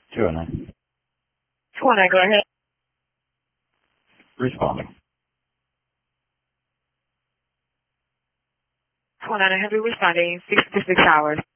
209. 209, go ahead. Responding. 209, I have you responding 6 to 6 hours.